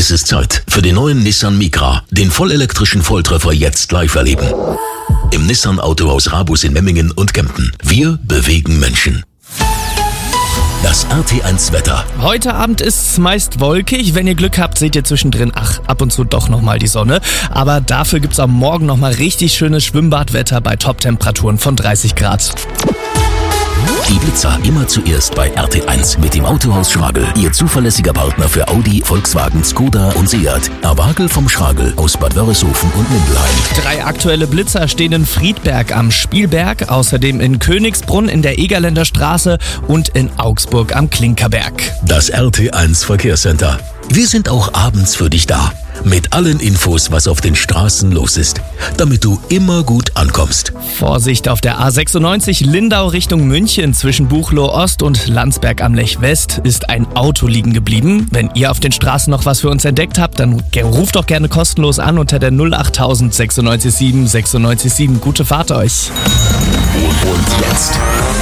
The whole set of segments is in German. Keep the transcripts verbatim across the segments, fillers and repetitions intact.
Es ist Zeit für den neuen Nissan Micra, den vollelektrischen Volltreffer jetzt live erleben. Im Nissan Autohaus Rabus in Memmingen und Kempten. Wir bewegen Menschen. Das R T eins Wetter. Heute Abend ist es meist wolkig. Wenn ihr Glück habt, seht ihr zwischendrin, ach, ab und zu doch nochmal die Sonne. Aber dafür gibt's am Morgen nochmal richtig schönes Schwimmbadwetter bei Top-Temperaturen von dreißig Grad. Die Blitzer immer zuerst bei R T eins mit dem Autohaus Schragel. Ihr zuverlässiger Partner für Audi, Volkswagen, Skoda und Seat. Erwagel vom Schragel aus Bad Wörishofen und Mindelheim. Drei aktuelle Blitzer stehen in Friedberg am Spielberg, außerdem in Königsbrunn in der Egerländer Straße und in Augsburg am Klinkerberg. Das R T eins Verkehrscenter. Wir sind auch abends für dich da. Mit allen Infos, was auf den Straßen los ist, damit du immer gut ankommst. Vorsicht auf der A sechsundneunzig Lindau Richtung München. Zwischen Buchloe Ost und Landsberg am Lech West ist ein Auto liegen geblieben. Wenn ihr auf den Straßen noch was für uns entdeckt habt, dann ruft doch gerne kostenlos an unter der null acht tausend sechsundneunzig sieben sechsundneunzig sieben. Gute Fahrt euch. Und jetzt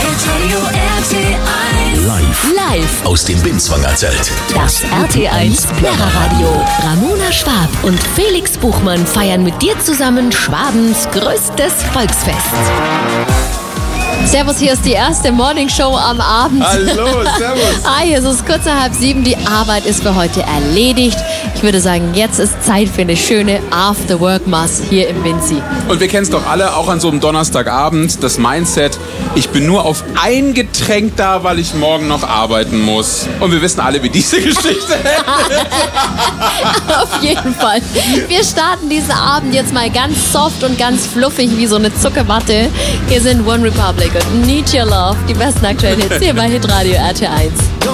live, Live aus dem Binswanger Zelt. das R T eins Plärreradio. Ramona Schwab und Felix Buchmann feiern mit dir zusammen Schwabens größtes Volksfest. Servus, hier ist die erste Morningshow am Abend. Hallo, servus. Hi, es ist kurz nach halb sieben, die Arbeit ist für heute erledigt. Ich würde sagen, jetzt ist Zeit für eine schöne After-Work-Mass hier im Vinci. Und wir kennen es doch alle, auch an so einem Donnerstagabend, das Mindset, ich bin nur auf ein Getränk da, weil ich morgen noch arbeiten muss. Und wir wissen alle, wie diese Geschichte endet. Auf jeden Fall. Wir starten diesen Abend jetzt mal ganz soft und ganz fluffig wie so eine Zuckerwatte. Hier sind One Republic und Need Your Love, die besten aktuellen Hits hier bei Hitradio R T eins.